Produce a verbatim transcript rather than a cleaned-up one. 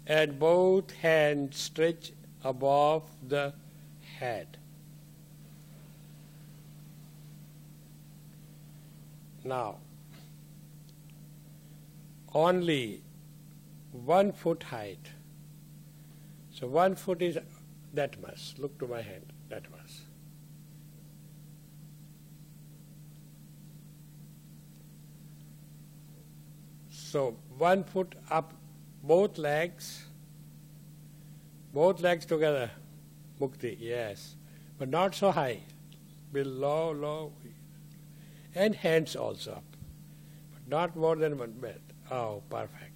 and both hands stretch above the head. Now, only one foot height. So one foot is that much. Look to my hand, that much. So one foot up, both legs, both legs together, mukti, yes. But not so high, below, low, and hands also up. But not more than one bed. Oh, perfect.